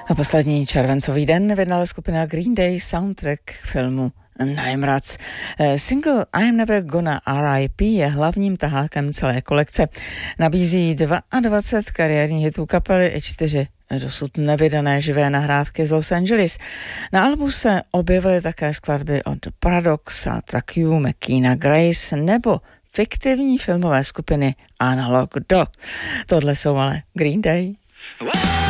A poslední červencový den vydala skupina Green Day soundtrack k filmu Najmrac. Single I'm Never Gonna R.I.P. je hlavním tahákem celé kolekce. Nabízí 22 kariérních hitů kapely i 4 dosud nevydané živé nahrávky z Los Angeles. Na albu se objevily také skladby od Paradox, Track You, McKeena Grace nebo fiktivní filmové skupiny Analog Dog. Tohle jsou ale Green Day.